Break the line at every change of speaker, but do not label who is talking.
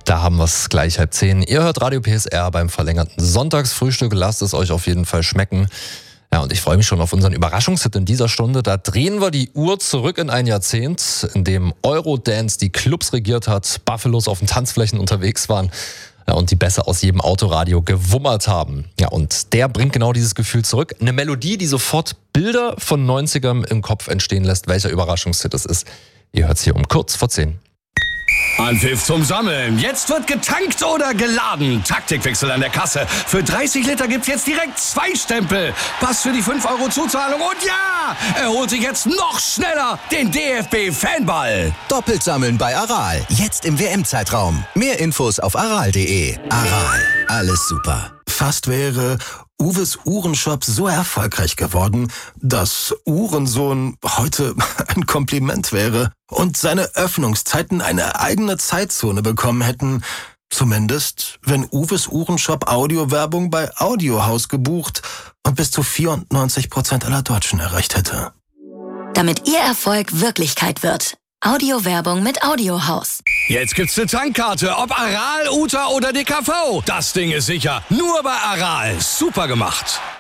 Da haben wir es gleich 9:30. Ihr hört Radio PSR beim verlängerten Sonntagsfrühstück. Lasst es euch auf jeden Fall schmecken. Ja, und ich freue mich schon auf unseren Überraschungshit in dieser Stunde. Da drehen wir die Uhr zurück in ein Jahrzehnt, in dem Eurodance die Clubs regiert hat, Buffalos auf den Tanzflächen unterwegs waren, ja, und die Bässe aus jedem Autoradio gewummert haben. Ja, und der bringt genau dieses Gefühl zurück. Eine Melodie, die sofort Bilder von 90ern im Kopf entstehen lässt, welcher Überraschungshit es ist. Ihr hört es hier um kurz vor 10.
Anpfiff zum Sammeln. Jetzt wird getankt oder geladen. Taktikwechsel an der Kasse. Für 30 Liter gibt's jetzt direkt 2 Stempel. Pass für die 5 € Zuzahlung. Und ja, er holt sich jetzt noch schneller den DFB-Fanball.
Doppelt sammeln bei Aral. Jetzt im WM-Zeitraum. Mehr Infos auf aral.de. Aral. Alles super.
Fast wäre Uwes Uhrenshop so erfolgreich geworden, dass Uhrensohn heute ein Kompliment wäre und seine Öffnungszeiten eine eigene Zeitzone bekommen hätten. Zumindest, wenn Uwes Uhrenshop Audiowerbung bei Audiohaus gebucht und bis zu 94% aller Deutschen erreicht hätte.
Damit Ihr Erfolg Wirklichkeit wird. Audiowerbung mit Audiohaus.
Jetzt gibt's eine Tankkarte, ob Aral, Uta oder DKV. Das Ding ist sicher. Nur bei Aral. Super gemacht.